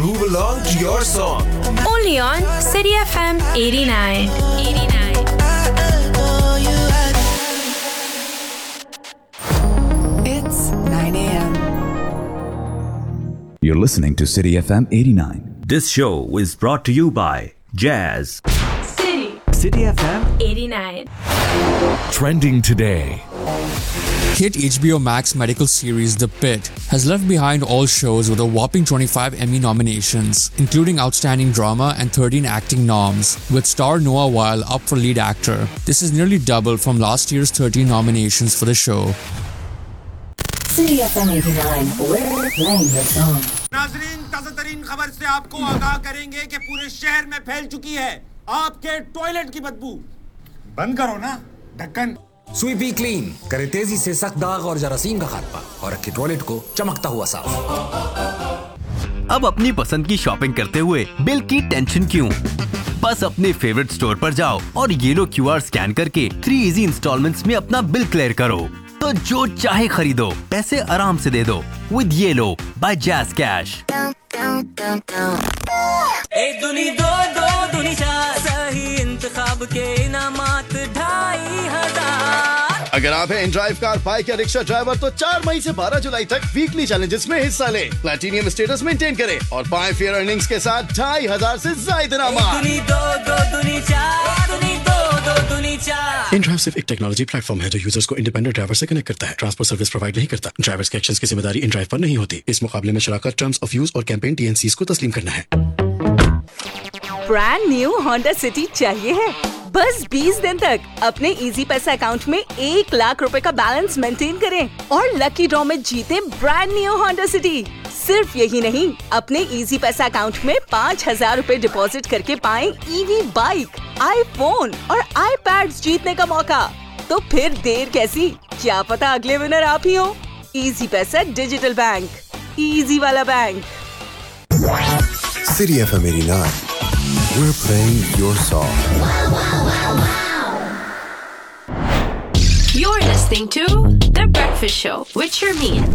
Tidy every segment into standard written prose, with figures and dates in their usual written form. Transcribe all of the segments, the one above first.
move along to your song. Only on City FM 89. It's 9 a.m. You're listening to City FM 89. This show is brought to you by Jazz. City FM 89. Trending today. Hit HBO Max medical series The Pitt has left behind all shows with a whopping 25 Emmy nominations, including Outstanding Drama and 13 acting noms, with star Noah Weil up for lead actor. This is nearly double from last year's 13 nominations for the show. City FM 89. We're playing your song. नाज़रीन ताज़ा-तरीन खबर से आपको आगाह करेंगे कि पूरे शहर में फैल चुकी है आपके टॉयलेट की बदबू। बंद करो ना ढक्कन। स्वीपी क्लीन करे तेजी से सख्त दाग और जरासीम का खात्मा और रखे टॉयलेट को चमकता हुआ साफ। अब अपनी पसंद की शॉपिंग करते हुए बिल की टेंशन क्यों? बस अपने फेवरेट स्टोर पर जाओ और येलो QR स्कैन करके 3 इजी इंस्टॉलमेंट्स में अपना बिल क्लियर करो। तो जो चाहे खरीदो, पैसे आराम से दे दो with yellow bye jazz cash. एक दुनी दो दो दुनी चार सही इंतखाब के इनामात 2500। अगर आप हैं InDrive कार, बाइक या रिक्शा ड्राइवर तो 4 मई से 12 जुलाई तक वीकली चैलेंजेस में हिस्सा लें, प्लैटिनियम स्टेटस मेंटेन करें और पाएं फेयर अर्निंग्स के साथ 2500 से ज्यादा इनामात। दुनी दो दो दुनी चार दुनी दो दो दुनी चार। InDrive सिर्फ एक टेक्नोलॉजी प्लेटफॉर्म है जो यूजर्स को इंडिपेंडेंट ड्राइवर से कनेक्ट करता है, ट्रांसपोर्ट सर्विस प्रोवाइड नहीं करता। ड्राइवर्स के एक्शंस की जिम्मेदारी InDrive पर नहीं होती। इस मुकाबले में शराकत, टर्म्स ऑफ यूज और कैंपेन TNCs को तस्लीम करना है। ब्रांड न्यू होंडा सिटी चाहिए है? बस 20 दिन तक अपने इजी पैसा अकाउंट में 1 लाख रुपए का बैलेंस मेंटेन करें और लकी ड्रॉ में जीते ब्रांड न्यू होंडा सिटी। सिर्फ यही नहीं, अपने इजी पैसा अकाउंट में 5,000 रुपए डिपॉजिट करके पाएं EV बाइक, आईफोन और iPads जीतने का मौका। तो फिर देर कैसी? क्या पता अगले विनर आप ही हो। इजी पैसा डिजिटल बैंक, इजी वाला bank. City FM 89. We're playing your song. You're listening to The Breakfast Show with Sharmeen.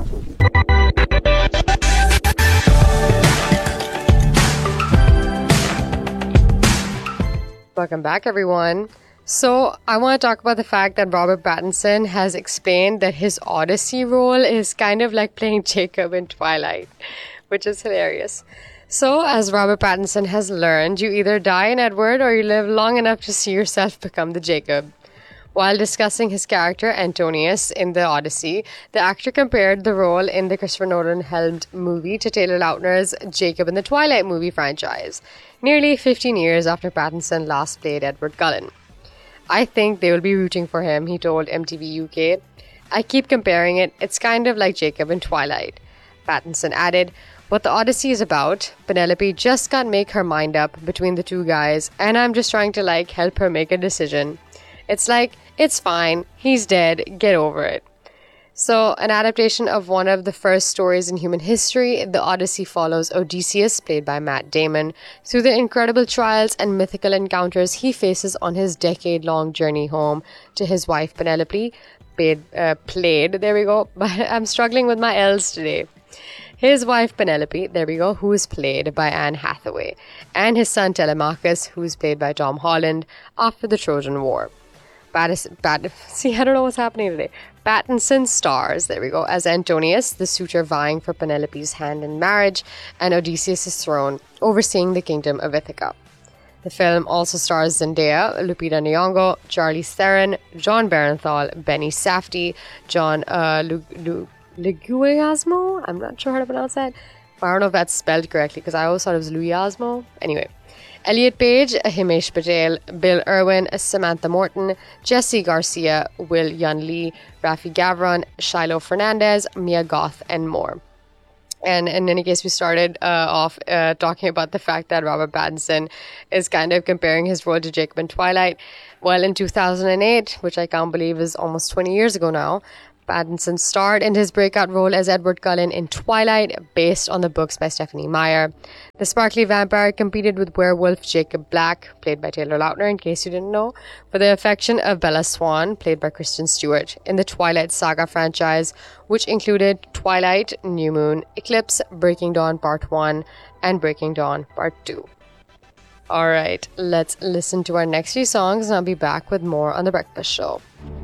Welcome back, everyone. So, I want to talk about the fact that Robert Pattinson has explained that his Odyssey role is kind of like playing Jacob in Twilight, which is hilarious. So, as Robert Pattinson has learned, you either die in Edward or you live long enough to see yourself become the Jacob. While discussing his character Antonius in the Odyssey, the actor compared the role in the Christopher Nolan-helmed movie to Taylor Lautner's Jacob in the Twilight movie franchise, nearly 15 years after Pattinson last played Edward Cullen. I think they will be rooting for him, he told MTV UK. I keep comparing it, it's kind of like Jacob in Twilight. Pattinson added, what the Odyssey is about, Penelope just can't make her mind up between the two guys, and I'm just trying to help her make a decision. It's like, it's fine, he's dead, get over it. So, an adaptation of one of the first stories in human history, The Odyssey follows Odysseus, played by Matt Damon, through the incredible trials and mythical encounters he faces on his decade-long journey home to his wife Penelope, played, there we go, but I'm struggling with my L's today. His wife Penelope, there we go, who is played by Anne Hathaway, and his son Telemachus, who is played by Tom Holland, after the Trojan War. See, I don't know what's happening today. Pattinson stars, there we go, as Antonius, the suitor vying for Penelope's hand in marriage, and Odysseus' throne, overseeing the kingdom of Ithaca. The film also stars Zendaya, Lupita Nyong'o, Charlize Theron, John Barenthal, Benny Safdie, John Leguizamo? I'm not sure how to pronounce that. I don't know if that's spelled correctly because I always thought it was Leguizamo. Anyway. Elliot Page, Himesh Patel, Bill Irwin, Samantha Morton, Jesse Garcia, Will Yun Lee, Rafi Gavron, Shiloh Fernandez, Mia Goth, and more. And in any case, we started off talking about the fact that Robert Pattinson is kind of comparing his role to Jacob in Twilight. Well, in 2008, which I can't believe is almost 20 years ago now, Pattinson starred in his breakout role as Edward Cullen in Twilight, based on the books by Stephanie Meyer. The sparkly vampire competed with werewolf Jacob Black, played by Taylor Lautner in case you didn't know, for the affection of Bella Swan, played by Kristen Stewart, in the Twilight Saga franchise, which included Twilight, New Moon, Eclipse, Breaking Dawn Part 1, and Breaking Dawn Part 2. Alright, let's listen to our next few songs and I'll be back with more on The Breakfast Show.